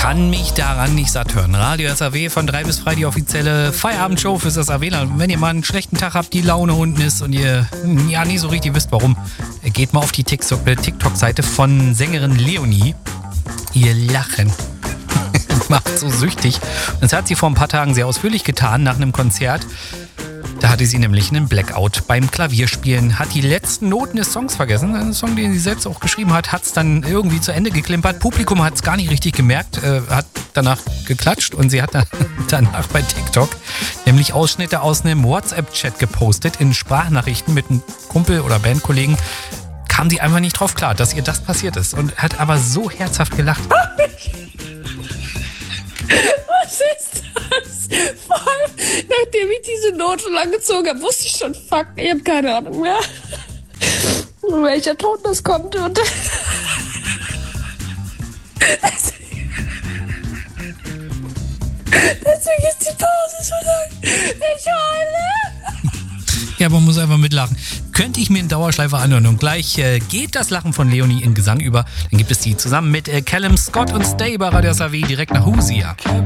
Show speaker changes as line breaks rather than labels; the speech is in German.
kann mich daran nicht satt hören. Radio SAW von 3 bis 3, die offizielle Feierabendshow fürs SAW. Wenn ihr mal einen schlechten Tag habt, die Laune unten ist und ihr ja nie so richtig wisst, warum, geht mal auf die TikTok-Seite von Sängerin Leonie. Ihr Lachen macht so süchtig. Und das hat sie vor ein paar Tagen sehr ausführlich getan nach einem Konzert. Da hatte sie nämlich einen Blackout beim Klavierspielen, hat die letzten Noten des Songs vergessen. Einen Song, den sie selbst auch geschrieben hat, hat es dann irgendwie zu Ende geklimpert. Publikum hat es gar nicht richtig gemerkt, hat danach geklatscht und sie hat dann danach bei TikTok nämlich Ausschnitte aus einem WhatsApp-Chat gepostet in Sprachnachrichten mit einem Kumpel oder Bandkollegen. Kam sie einfach nicht drauf klar, dass ihr das passiert ist und hat aber so herzhaft gelacht.
Was ist das? Vor allem, nachdem ich diese Note lang gezogen habe, wusste ich schon, fuck, ich habe keine Ahnung mehr, welcher Ton das kommt. Und deswegen ist die Pause so lang. Ich heule.
Ja, man muss einfach mitlachen. Könnte ich mir in Dauerschleife anhören. Und gleich geht das Lachen von Leonie in Gesang über. Dann gibt es die zusammen mit Callum Scott und Stay bei Radio SAW direkt nach Husia.